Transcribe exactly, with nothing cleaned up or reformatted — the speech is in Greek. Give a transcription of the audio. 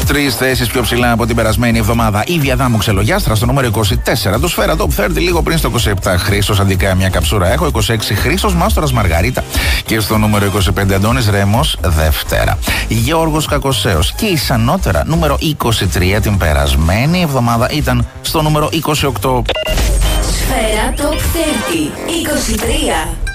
Τρεις θέσεις πιο ψηλά από την περασμένη εβδομάδα. Η Διαδάμου Ξελογιάστρα στο νούμερο είκοσι τέσσερα. Το Σφαίρα Top τριάντα λίγο πριν στο είκοσι επτά. Χρήστος Αντικά μια καψούρα έχω. είκοσι έξι Χρήστος Μάστορας Μαργαρίτα. Και στο νούμερο είκοσι πέντε Αντώνης Ρέμος Δευτέρα. Γιώργος Κακοσέος και η Σανότερα νούμερο είκοσι τρία την περασμένη εβδομάδα ήταν στο νούμερο είκοσι οκτώ. Σφαίρα Top τριάντα είκοσι τρία.